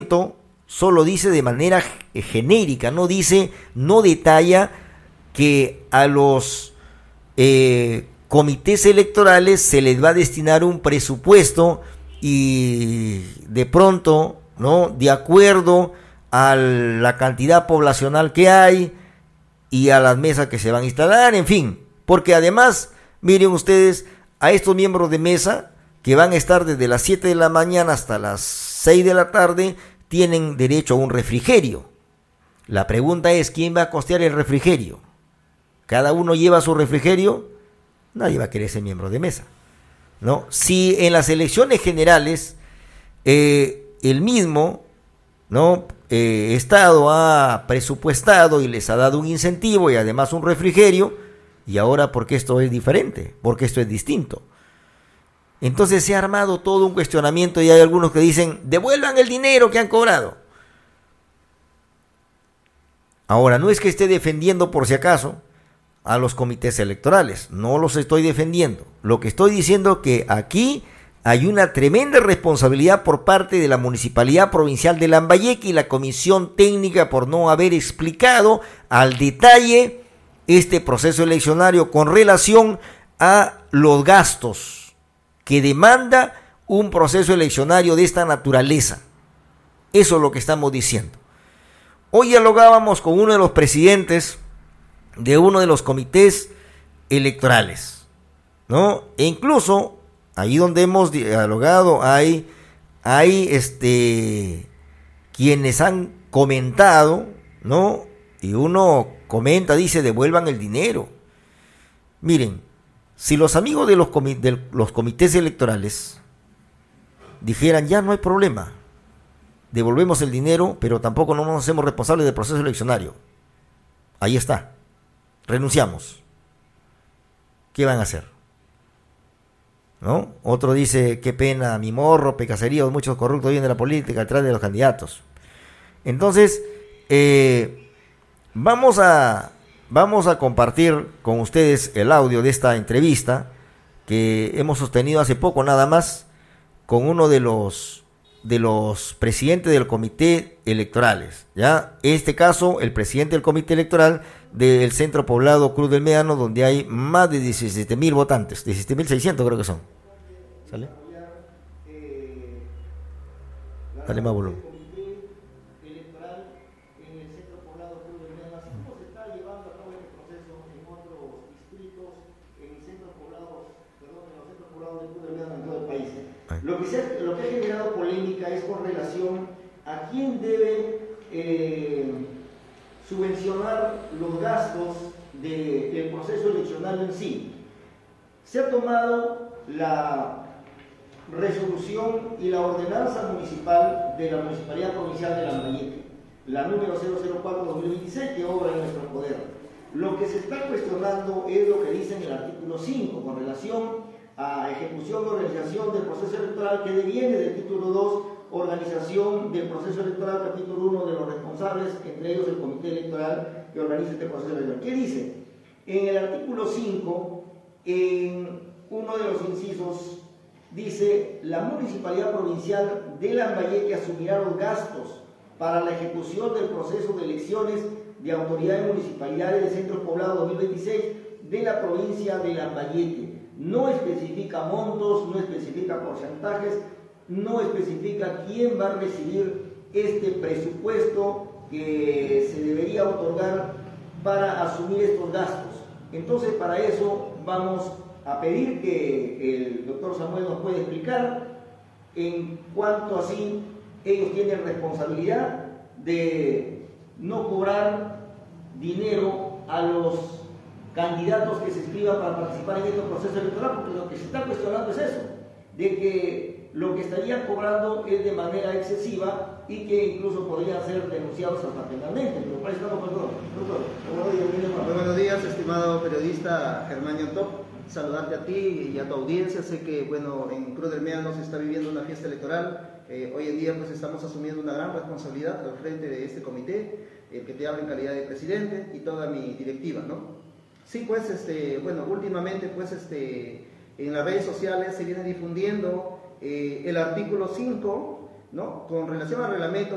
solo dice de manera genérica, no detalla que a los comités electorales se les va a destinar un presupuesto y de pronto, ¿no?, de acuerdo a la cantidad poblacional que hay y a las mesas que se van a instalar, en fin, porque además, miren ustedes, a estos miembros de mesa que van a estar desde las 7 de la mañana hasta las 6 de la tarde, tienen derecho a un refrigerio. La pregunta es, ¿quién va a costear el refrigerio? ¿Cada uno lleva su refrigerio? Nadie va a querer ser miembro de mesa, ¿no? Si en las elecciones generales el mismo, ¿no?, Estado ha presupuestado y les ha dado un incentivo y además un refrigerio, y ahora ¿por qué esto es diferente? ¿Por qué esto es distinto? Entonces se ha armado todo un cuestionamiento y hay algunos que dicen, devuelvan el dinero que han cobrado. Ahora, no es que esté defendiendo por si acaso a los comités electorales, no los estoy defendiendo. Lo que estoy diciendo es que aquí hay una tremenda responsabilidad por parte de la Municipalidad Provincial de Lambayeque y la Comisión Técnica por no haber explicado al detalle este proceso eleccionario con relación a los gastos que demanda un proceso eleccionario de esta naturaleza. Eso es lo que estamos diciendo. Hoy dialogábamos con uno de los presidentes de uno de los comités electorales, ¿no? E incluso ahí donde hemos dialogado hay quienes han comentado, ¿no? Y uno comenta, dice, devuelvan el dinero. Miren, si los amigos de los comités electorales dijeran, ya no hay problema, devolvemos el dinero, pero tampoco no nos hacemos responsables del proceso eleccionario. Ahí está. Renunciamos. ¿Qué van a hacer? ¿No? Otro dice, qué pena, mi morro, pecaceríos, muchos corruptos vienen de la política detrás de los candidatos. Entonces, vamos a compartir con ustedes el audio de esta entrevista que hemos sostenido hace poco nada más con uno de los presidentes del comité electorales, ¿ya? En este caso, el presidente del comité electoral del centro poblado Cruz del Médano, donde hay más de 17,000 votantes, 17,600 creo que son. ¿Sale? Dale más volumen. Lo que ha generado polémica es con relación a quién debe subvencionar los gastos del proceso electoral en sí. Se ha tomado la resolución y la ordenanza municipal de la Municipalidad Provincial de Lambayeque, la número 004-2026, que obra en nuestro poder. Lo que se está cuestionando es lo que dice en el artículo 5 con relación a ejecución y organización del proceso electoral, que deviene del título 2, organización del proceso electoral, capítulo 1, de los responsables, entre ellos el comité electoral que organiza este proceso electoral. ¿Qué dice? En el artículo 5, en uno de los incisos, dice, la Municipalidad Provincial de Lambayeque asumirá los gastos para la ejecución del proceso de elecciones de autoridades municipalidades de centros poblados 2026 de la provincia de Lambayeque. No especifica montos, no especifica porcentajes, no especifica quién va a recibir este presupuesto que se debería otorgar para asumir estos gastos. Entonces, para eso vamos a pedir que el doctor Samuel nos pueda explicar en cuanto así ellos tienen responsabilidad de no cobrar dinero a los candidatos que se inscriban para participar en este proceso electoral, porque lo que se está cuestionando es eso, de que lo que estarían cobrando es de manera excesiva y que incluso podrían ser denunciados hasta penalmente. Pero para eso estamos con todo. Muy buenos días, estimado periodista Germán Yontop. Saludarte a ti y a tu audiencia. Sé que, bueno, en Cruz del Médano se está viviendo una fiesta electoral. Hoy en día pues estamos asumiendo una gran responsabilidad al frente de este comité, que te habla en calidad de presidente y toda mi directiva, ¿no? Sí, pues, bueno, últimamente, pues, en las redes sociales se viene difundiendo el artículo 5, ¿no?, con relación al reglamento